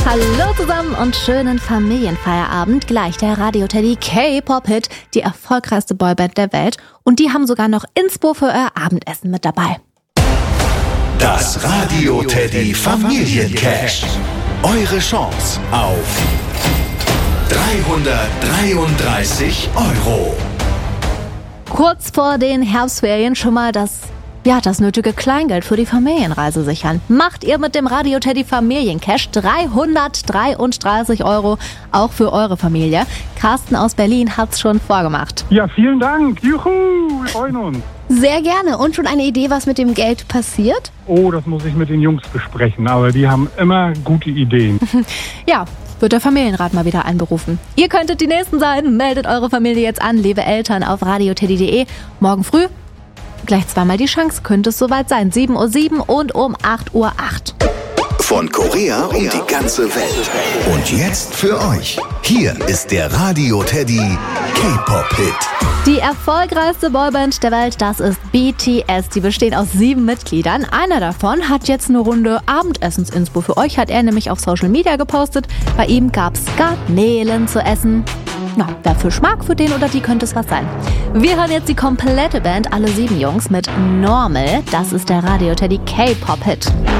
Hallo zusammen und schönen Familienfeierabend. Gleich der Radio Teddy K-Pop-Hit, die erfolgreichste Boyband der Welt. Und die haben sogar noch Inspo für euer Abendessen mit dabei. Das Radio Teddy Familiencash. Eure Chance auf 333 €. Kurz vor den Herbstferien schon mal das nötige Kleingeld für die Familienreise sichern. Macht ihr mit dem Radio Teddy Familiencash 333 €, auch für eure Familie. Carsten aus Berlin hat's schon vorgemacht. Ja, vielen Dank. Juhu, wir freuen uns. Sehr gerne. Und schon eine Idee, was mit dem Geld passiert? Oh, das muss ich mit den Jungs besprechen, aber die haben immer gute Ideen. Ja, wird der Familienrat mal wieder einberufen. Ihr könntet die Nächsten sein. Meldet eure Familie jetzt an, liebe Eltern, auf radioteddy.de. Morgen früh gleich zweimal die Chance, könnte es soweit sein. 7:07 Uhr und um 8:08 Uhr. Von Korea um die ganze Welt. Und jetzt für euch. Hier ist der Radio Teddy K-Pop-Hit. Die erfolgreichste Boyband der Welt, das ist BTS. Die besteht aus 7 Mitgliedern. Einer davon hat jetzt eine Runde Abendessens-Inspo für euch, hat er nämlich auf Social Media gepostet. Bei ihm gab's Garnelen zu essen. Na, wer Fisch mag, für den oder die könnte es was sein. Wir hören jetzt die komplette Band, alle 7 Jungs, mit Normal. Das ist der Radio Teddy K-Pop-Hit.